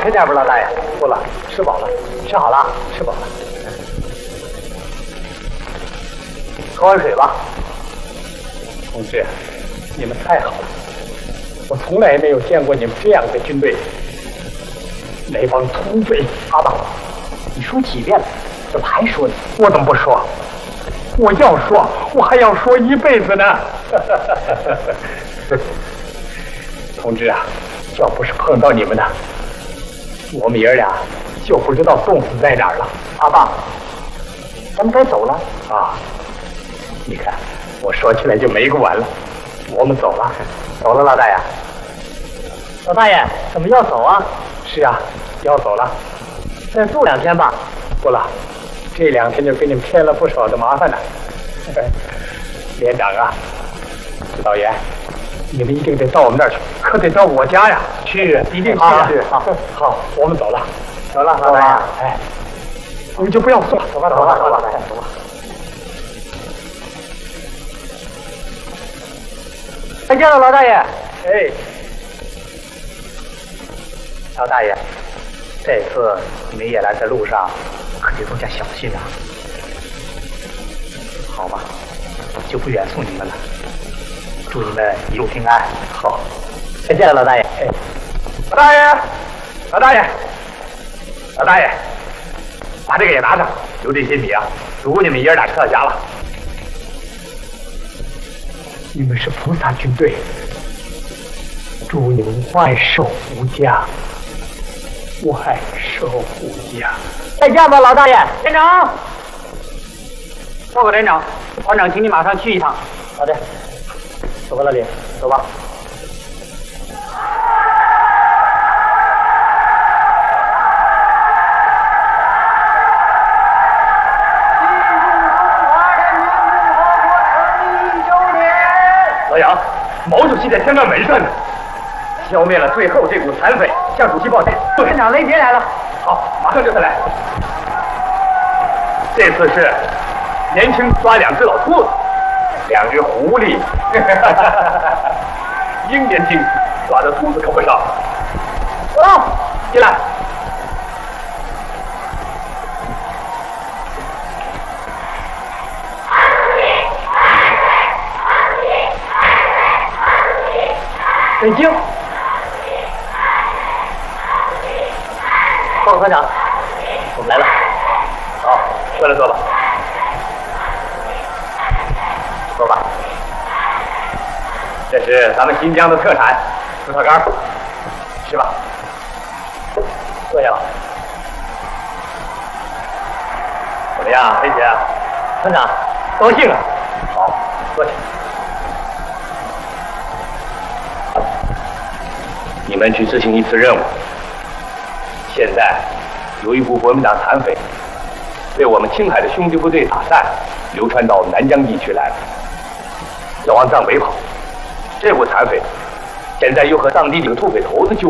吃点吧，老大爷。 不了，吃饱了， 吃好了， 吃饱了。 喝碗水吧。 同志，你们太好了，我从来没有见过你们这样的军队。那帮土匪， 阿爸，你说几遍了，怎么还说呢？ 我怎么不说？我要说，我还要说一辈子呢。同志啊，要不是碰到你们呢，我们爷俩就不知道冻死在哪儿了。 阿爸，咱们该走了啊！你看，我说起来就没个完了。我们走了， 走了，老大爷。老大爷，怎么要走啊？ 是啊，要走了。 再住2天吧。 不了，这2天就给你们添了不少的麻烦了。连长啊，指导员，你们一定得到我们那儿去，可得到我家呀。去，一定去啊！好，我们走了。 走了，老大爷。 哎，你们就不要说了，走吧，走吧，走吧，走吧。 再见了，老大爷。 哎， 老大爷，这次你们爷俩在路上可得多加小心啊。好吧，就不远送你们了。祝你们一路平安。 好， 再见了，老大爷。 哎，老大爷，老大爷，老大爷，把这个也拿上，有这些米啊，足够你们爷俩吃到家了。你们是菩萨军队，祝你们万寿无疆，万寿无疆。 再见吧，老大爷。连长，报告连长，团长请你马上去一趟。好的，走吧，老李，走吧。 老杨，毛主席在天安门上呢，消灭了最后这股残匪，向主席报信。 连长，雷杰来了。 好，马上就来。这次是年轻抓2只老兔子，2只狐狸。英年轻抓的兔子可不少。 走， 进来。 北京。报告团长，我们来了。 好，过来坐吧。坐吧。这是咱们新疆的特产，葡萄干，吃吧。 坐下吧。 怎么样，黑姐？ 团长， 高兴啊。好，坐下。你们去执行一次任务。现在有一股国民党残匪被我们青海的兄弟部队打散，流传到南疆地区来了，要往藏北跑。这股残匪现在又和当地几个土匪头子纠